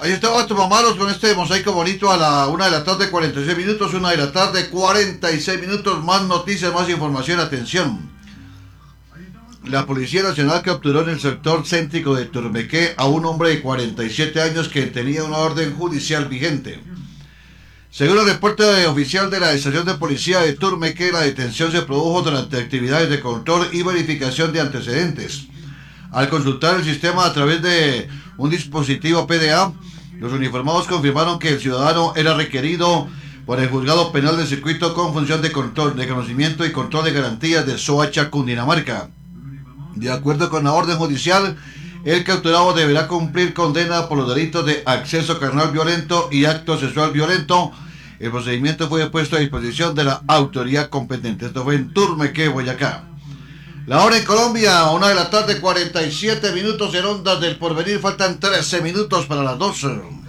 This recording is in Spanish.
Ahí estaba Mamaros con este mosaico bonito a la 1 de la tarde 46 minutos, 1 de la tarde 46 minutos, más noticias, más información, atención. La Policía Nacional capturó en el sector céntrico de Turmequé a un hombre de 47 años que tenía una orden judicial vigente. Según el reporte oficial de la estación de policía de Turmequé, la detención se produjo durante actividades de control y verificación de antecedentes. Al consultar el sistema a través de un dispositivo PDA, los uniformados confirmaron que el ciudadano era requerido por el Juzgado Penal del Circuito con función de control, de conocimiento y control de garantías de Soacha, Cundinamarca. De acuerdo con la orden judicial, el capturado deberá cumplir condena por los delitos de acceso carnal violento y acto sexual violento. El procedimiento fue puesto a disposición de la autoridad competente. Esto fue en Turmequé, Boyacá. La hora en Colombia, 1 de la tarde 47 minutos en Ondas del Porvenir. Faltan 13 minutos para las 12.